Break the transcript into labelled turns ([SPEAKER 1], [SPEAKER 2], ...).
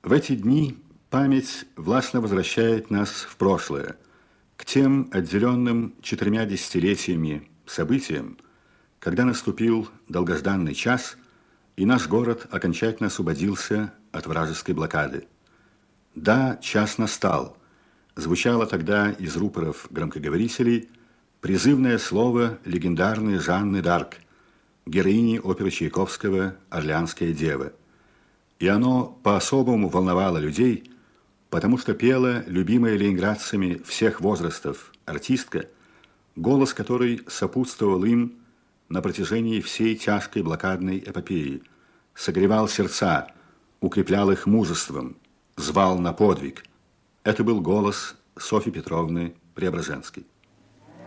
[SPEAKER 1] В эти дни память властно возвращает нас в прошлое, к тем отделенным 4 десятилетиями событиям, когда наступил долгожданный час, и наш город окончательно освободился от вражеской блокады. Да, час настал. Звучало тогда из рупоров громкоговорителей призывное слово легендарной Жанны д'Арк, героини оперы Чайковского «Орлеанская дева». И оно по-особому волновало людей, потому что пела любимая ленинградцами всех возрастов артистка, голос которой сопутствовал им на протяжении всей тяжкой блокадной эпопеи, согревал сердца, укреплял их мужеством, звал на подвиг. Это был голос Софьи Петровны Преображенской.